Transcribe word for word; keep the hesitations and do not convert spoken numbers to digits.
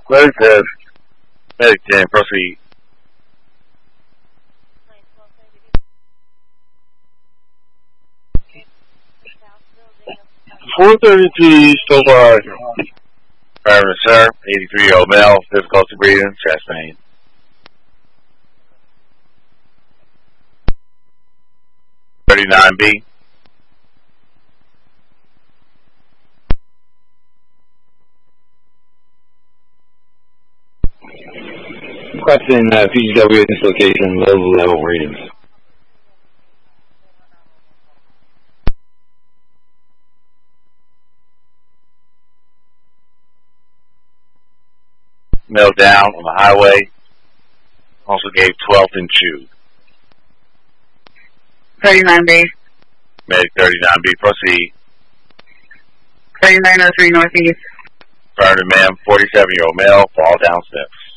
Medic ten. Medic ten, proceed. four thirty-two, still by. Driver, sir, eighty-three-year-old male, difficulty breathing, chest pain. thirty-nine B. Requesting uh, P G W at this location, low level readings. Male down on the highway. Also gave twelfth and chew. thirty-nine B. Medic thirty-nine B, proceed. thirty-nine oh three Northeast. Affirmative, ma'am, forty-seven-year-old male, fall down steps.